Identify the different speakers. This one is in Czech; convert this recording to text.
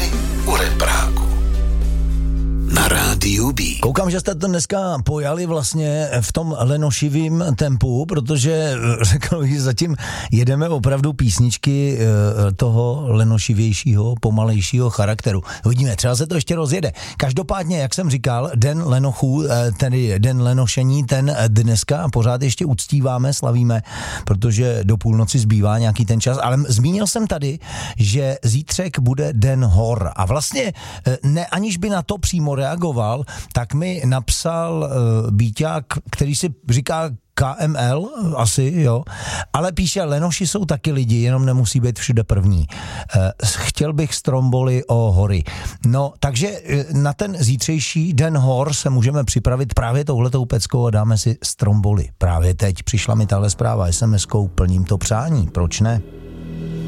Speaker 1: Tady u Repráku. Na rádiu B.
Speaker 2: Koukám, že jste to dneska pojali vlastně v tom lenošivým tempu, protože řekl bych, že zatím jedeme opravdu písničky toho lenošivějšího, pomalejšího charakteru. Uvidíme, třeba se to ještě rozjede. Každopádně, jak jsem říkal, den lenochů, tedy den lenošení, ten dneska pořád ještě uctíváme, slavíme, protože do půlnoci zbývá nějaký ten čas, ale zmínil jsem tady, že zítřek bude den hor a vlastně ne, aniž by na to přímo reagoval, tak mi napsal Bíťák, který si říká KML, asi, jo, ale píše, lenoši jsou taky lidi, jenom nemusí být všude první. Chtěl bych Stromboli o hory. No, takže na ten zítřejší den hor se můžeme připravit právě touhletou peckou a dáme si Stromboli. Právě teď přišla mi tahle zpráva SMS-kou, plním to přání, proč ne?